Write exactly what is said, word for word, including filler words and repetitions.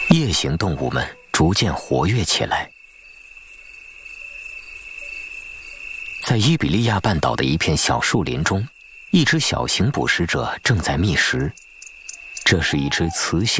夜行动物们逐渐活跃起来。在伊比利亚半岛的一片小树林中，一只小型捕食者正在觅食。这是一只雌性